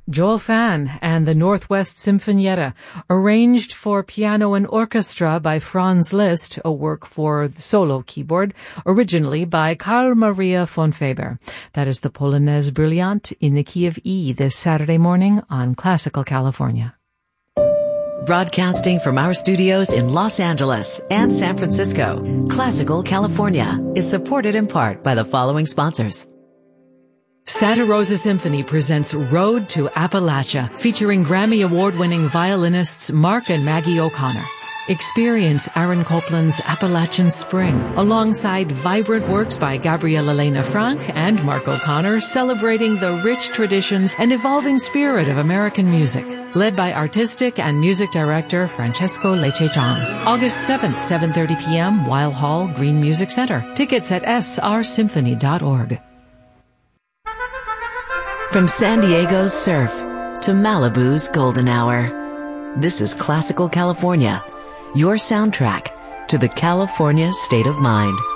Joel Fan and the Northwest Sinfonietta, arranged for piano and orchestra by Franz Liszt, a work for the solo keyboard, originally by Carl Maria von Weber. That is the Polonaise Brillante in the key of E this Saturday morning on Classical California. Broadcasting from our studios in Los Angeles and San Francisco, Classical California is supported in part by the following sponsors. Santa Rosa Symphony presents Road to Appalachia, featuring Grammy Award-winning violinists Mark and Maggie O'Connor. Experience Aaron Copland's Appalachian Spring, alongside vibrant works by Gabrielle Elena Frank and Mark O'Connor, celebrating the rich traditions and evolving spirit of American music. Led by artistic and music director Francesco Lecce-Chang. August 7th, 7:30 p.m., Weil Hall, Green Music Center. Tickets at srsymphony.org. From San Diego's surf to Malibu's golden hour, this is Classical California, your soundtrack to the California state of mind.